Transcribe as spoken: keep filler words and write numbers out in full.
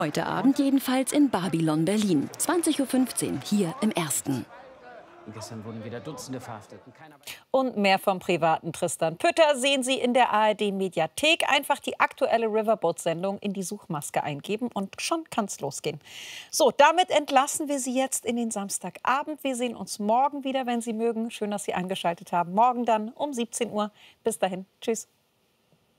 Heute Abend jedenfalls in Babylon, Berlin. zwanzig Uhr fünfzehn, hier im Ersten. Gestern wurden wieder Dutzende verhaftet. Keiner Und mehr vom privaten Tristan Pütter sehen Sie in der A R D-Mediathek. Einfach die aktuelle Riverboat-Sendung in die Suchmaske eingeben und schon kann's losgehen. So, damit entlassen wir Sie jetzt in den Samstagabend. Wir sehen uns morgen wieder, wenn Sie mögen. Schön, dass Sie eingeschaltet haben. Morgen dann um siebzehn Uhr. Bis dahin. Tschüss.